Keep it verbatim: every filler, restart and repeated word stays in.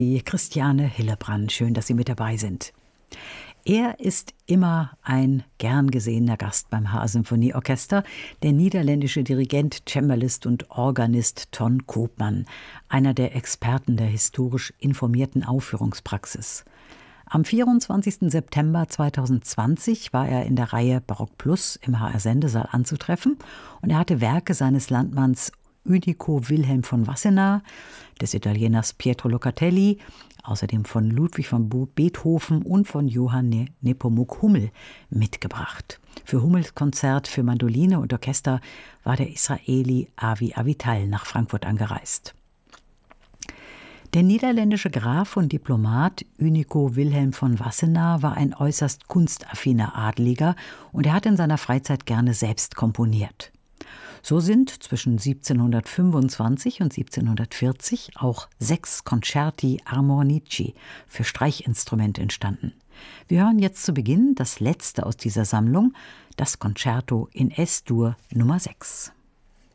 Christiane Hillebrand, schön, dass Sie mit dabei sind. Er ist immer ein gern gesehener Gast beim H A Symphonieorchester, der niederländische Dirigent, Cembalist und Organist Ton Koopman, einer der Experten der historisch informierten Aufführungspraxis. Am vierundzwanzigsten September zweitausendzwanzig war er in der Reihe Barock Plus im H R-Sendesaal anzutreffen und er hatte Werke seines Landmanns Unico Wilhelm von Wassenaar, des Italieners Pietro Locatelli, außerdem von Ludwig von Beethoven und von Johann Nepomuk Hummel mitgebracht. Für Hummels Konzert für Mandoline und Orchester war der Israeli Avi Avital nach Frankfurt angereist. Der niederländische Graf und Diplomat Unico Wilhelm von Wassenaar war ein äußerst kunstaffiner Adeliger und er hat in seiner Freizeit gerne selbst komponiert. So sind zwischen siebzehnhundertfünfundzwanzig und siebzehnhundertvierzig auch sechs Concerti Armonici für Streichinstrumente entstanden. Wir hören jetzt zu Beginn das letzte aus dieser Sammlung, das Concerto in Es-Dur Nummer sechs.